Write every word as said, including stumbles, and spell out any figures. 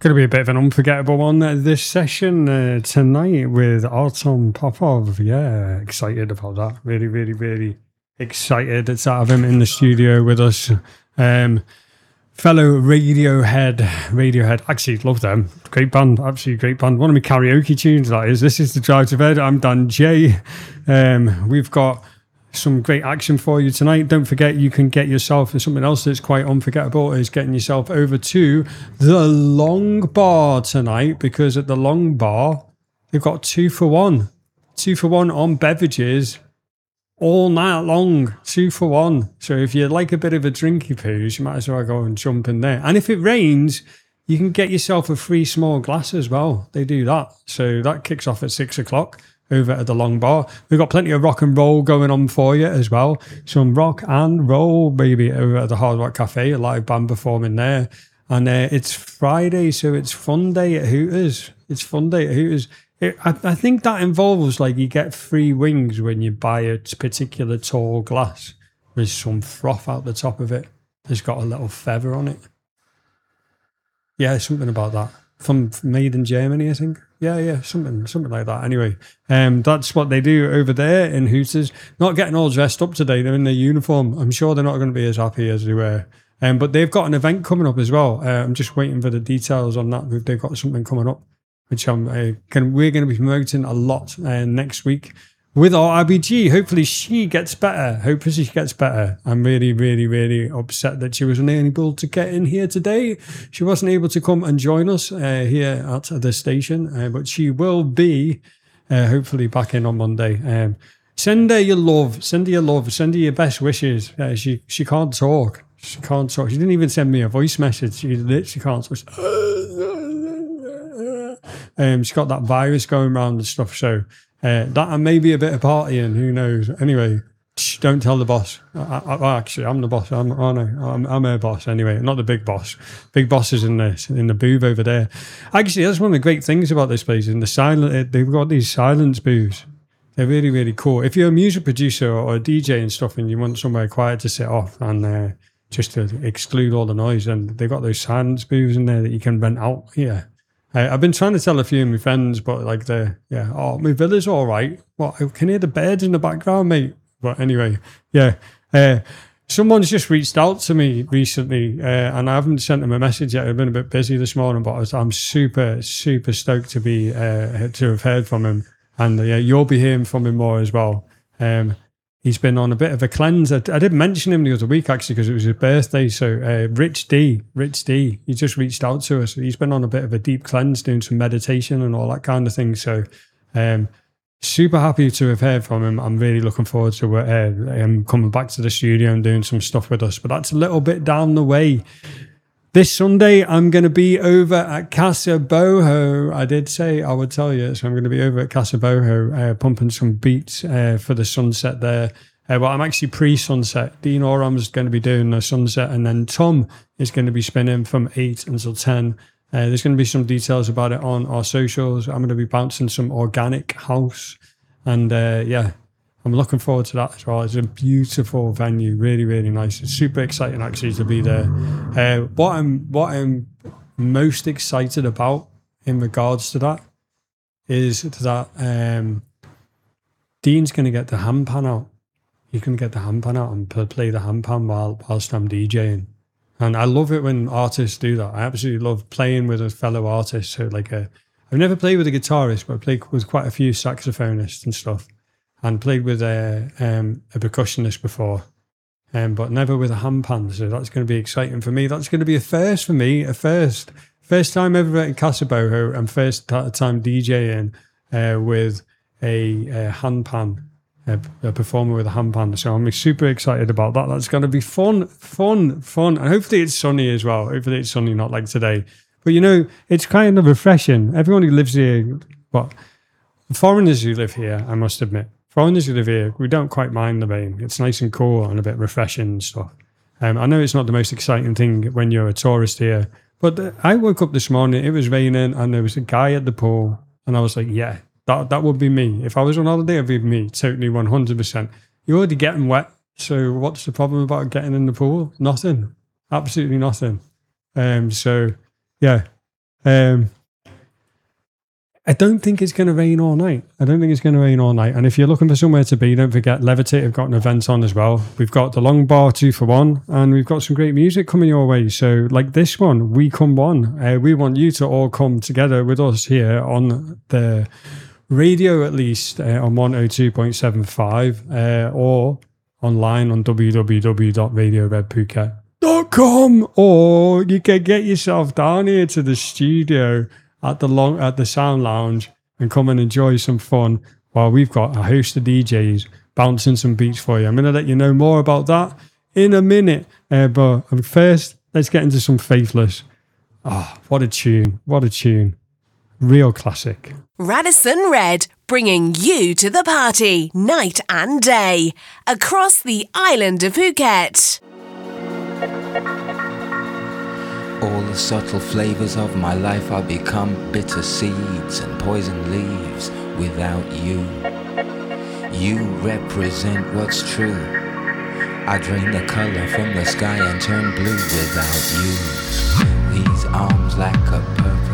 Going to be a bit of an unforgettable one uh, this session uh, tonight with Artem Popov. Yeah, excited about that. Really, really, really excited to have him in the studio with us. Um, fellow Radiohead, Radiohead. Actually, love them. Great band, absolutely great band. One of my karaoke tunes, that is. This is The Drive to Bed. I'm Dan J. Um, we've got some great action for you tonight. Don't forget, you can get yourself something else that's quite unforgettable is getting yourself over to the Long Bar tonight, because at the Long Bar they've got two for one two for one on beverages all night long. Two for one. So if you like a bit of a drinky poos, you might as well go and jump in there. And if it rains, you can get yourself a free small glass as well. They do that. So that kicks off at six o'clock over at the Long Bar. We've got plenty of rock and roll going on for you as well. Some rock and roll, baby, over at the Hard Rock Cafe, a live band performing there. And uh, it's Friday, so it's fun day at Hooters. It's fun day at Hooters. It, I, I think that involves, like, you get free wings when you buy a particular tall glass. There's some froth out the top of it. It's got a little feather on it. Yeah, something about that. From made in Germany, I think. Yeah, yeah, something something like that. Anyway, um, that's what they do over there in Hooters. Not getting all dressed up today. They're in their uniform. I'm sure they're not going to be as happy as they were. Um, but they've got an event coming up as well. Uh, I'm just waiting for the details on that. They've got something coming up, which I'm, uh, can, we're going to be promoting a lot uh, next week with our R B G. Hopefully she gets better. Hopefully she gets better. I'm really, really, really upset that she wasn't able to get in here today. She wasn't able to come and join us uh, here at the station, uh, but she will be uh, hopefully back in on Monday. Um, send her your love. Send her your love. Send her your best wishes. Uh, she she can't talk. She can't talk. She didn't even send me a voice message. She literally can't talk. Um, she's got that virus going around and stuff, so Uh, that and maybe a bit of partying, who knows. Anyway, shh, don't tell the boss. I, I, actually, I'm the boss. I'm, oh no, I'm, I'm her boss anyway, not the big boss. Big boss is in the, in the booth over there. Actually, that's one of the great things about this place. In the silent, they've got these silence booths. They're really, really cool. If you're a music producer or a D J and stuff and you want somewhere quiet to sit off and uh, just to exclude all the noise, and they've got those silence booths in there that you can rent out here. Uh, I've been trying to tell a few of my friends, but like the yeah, oh, my villa's all right. What, I can hear the birds in the background, mate. But anyway, yeah. Uh, someone's just reached out to me recently, uh, and I haven't sent them a message yet. I've been a bit busy this morning, but I was, I'm super, super stoked to be uh, to have heard from him, and uh, yeah, you'll be hearing from him more as well. Um, He's been on a bit of a cleanse. I, I did mention him the other week, actually, because it was his birthday. So uh, Rich D, Rich D, he just reached out to us. He's been on a bit of a deep cleanse, doing some meditation and all that kind of thing. So um, super happy to have heard from him. I'm really looking forward to uh, him coming back to the studio and doing some stuff with us. But that's a little bit down the way. This Sunday, I'm going to be over at Casa Boho. I did say I would tell you, so I'm going to be over at Casa Boho, uh, pumping some beats uh, for the sunset there. Uh, but I'm actually pre-sunset. Dean Oram's going to be doing the sunset, and then Tom is going to be spinning from eight until ten. Uh, there's going to be some details about it on our socials. I'm going to be bouncing some organic house, and uh, yeah, I'm looking forward to that as well. It's a beautiful venue, really, really nice. It's super exciting actually to be there. Uh, what I'm what I'm most excited about in regards to that is that um, Dean's going to get the handpan out. He's going to get the handpan out and play the handpan while whilst I'm DJing. And I love it when artists do that. I absolutely love playing with a fellow artist. So like a, I've never played with a guitarist, but I played with quite a few saxophonists and stuff. And played with a, um, a percussionist before, um, but never with a handpan. So that's going to be exciting for me. That's going to be a first for me, a first. First time ever at Casa Boho and first time DJing uh, with a, a handpan, a, a performer with a handpan. So I'm super excited about that. That's going to be fun, fun, fun. And hopefully it's sunny as well. Hopefully it's sunny, not like today. But you know, it's kind of refreshing. Everyone who lives here, well, foreigners who live here, I must admit, foreigners who live here, we don't quite mind the rain. It's nice and cool and a bit refreshing and stuff. Um, I know it's not the most exciting thing when you're a tourist here, but uh, I woke up this morning, it was raining, and there was a guy at the pool, and I was like, yeah, that that would be me. If I was on holiday, it'd be me, totally one hundred percent. You're already getting wet, so what's the problem about getting in the pool? Nothing. Absolutely nothing. Um, so, yeah, Um, I don't think it's going to rain all night. I don't think it's going to rain all night. And if you're looking for somewhere to be, don't forget Levitate have got an event on as well. We've got the Long Bar two for one, and we've got some great music coming your way. So like this one, We Come One. Uh, we want you to all come together with us here on the radio, at least uh, on one oh two point seven five, uh, or online on w w w dot radio red phuket dot com, or you can get yourself down here to the studio at the long at the Sound Lounge and come and enjoy some fun while we've got a host of D Js bouncing some beats for you. I'm going to let you know more about that in a minute, uh, but first let's get into some Faithless. Ah, oh, what a tune! What a tune! Real classic. Radisson Red, bringing you to the party night and day across the island of Phuket. All the subtle flavors of my life are become bitter seeds and poison leaves without you. You represent what's true. I drain the color from the sky and turn blue without you. These arms lack a purpose.